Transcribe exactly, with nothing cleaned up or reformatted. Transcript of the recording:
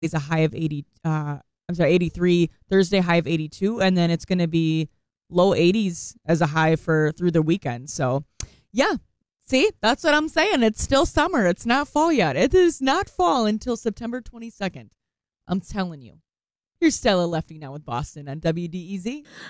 It's a high of eighty. Uh, I'm sorry, eighty-three. Thursday high of eighty-two, and then it's going to be low eighties as a high for through the weekend. So, yeah. See, that's what I'm saying. It's still summer. It's not fall yet. It is not fall until September twenty-second. I'm telling you. Here's Stella Lefty now with Boston on W D E Z.